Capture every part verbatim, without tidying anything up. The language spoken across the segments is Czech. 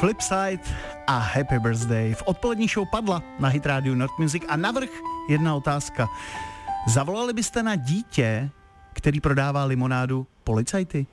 Flipside a Happy Birthday. V odpolední show padla na Hit Radio Not Music a navrch jedna otázka. Zavolali byste na dítě, který prodává limonádu, policajty?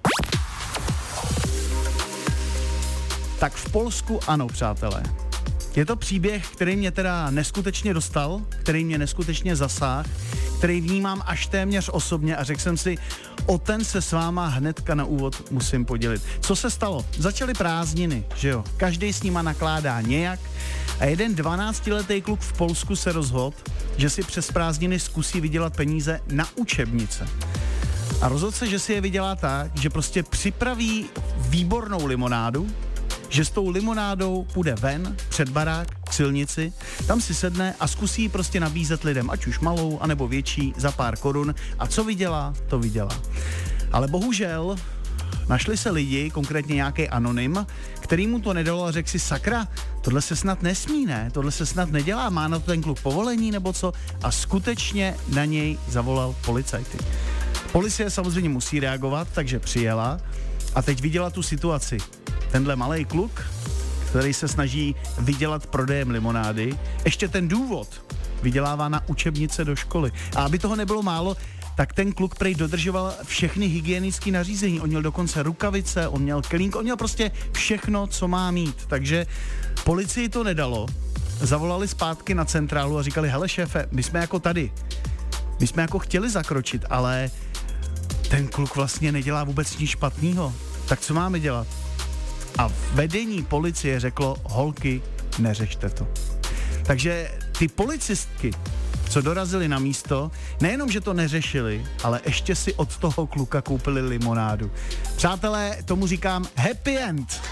Tak v Polsku ano, přátelé. Je to příběh, který mě teda neskutečně dostal, který mě neskutečně zasáhl, který vnímám až téměř osobně a řekl jsem si, o ten se s váma hnedka na úvod musím podělit. Co se stalo? Začaly prázdniny, že jo? Každý s nima nakládá nějak a jeden dvanáctiletý kluk v Polsku se rozhodl, že si přes prázdniny zkusí vydělat peníze na učebnice. A rozhodl se, že si je vydělá tak, že prostě připraví výbornou limonádu, že s tou limonádou půjde ven, před barák, k silnici, tam si sedne a zkusí prostě nabízet lidem, ať už malou, anebo větší, za pár korun. A co vydělá, to vydělá. Ale bohužel našli se lidi, konkrétně nějaký anonym, který mu to nedalo a řekl si, sakra, tohle se snad nesmí, ne? Tohle se snad nedělá, má na to ten kluk povolení nebo co? A skutečně na něj zavolal policajty. Policie samozřejmě musí reagovat, takže přijela a teď viděla tu situaci. Tenhle malej kluk, který se snaží vydělat prodejem limonády, ještě ten důvod vydělává na učebnice do školy. A aby toho nebylo málo, tak ten kluk prej dodržoval všechny hygienické nařízení. On měl dokonce rukavice, on měl kelímk, on měl prostě všechno, co má mít. Takže policii to nedalo. Zavolali zpátky na centrálu a říkali, hele šéfe, my jsme jako tady. My jsme jako chtěli zakročit, ale ten kluk vlastně nedělá vůbec nic špatného. Tak co máme dělat? A vedení policie řeklo, holky, neřešte to. Takže ty policistky, co dorazili na místo, nejenom, že to neřešili, ale ještě si od toho kluka koupili limonádu. Přátelé, tomu říkám happy end.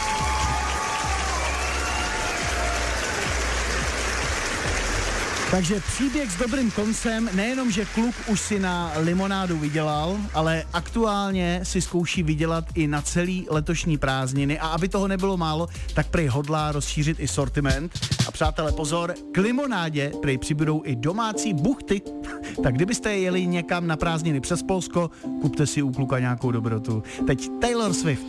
Takže příběh s dobrým koncem, nejenom, že kluk už si na limonádu vydělal, ale aktuálně si zkouší vydělat i na celý letošní prázdniny a aby toho nebylo málo, tak prej hodlá rozšířit i sortiment. A přátelé, pozor, k limonádě prej přibudou i domácí buchty. Tak kdybyste jeli někam na prázdniny přes Polsko, kupte si u kluka nějakou dobrotu. Teď Taylor Swift.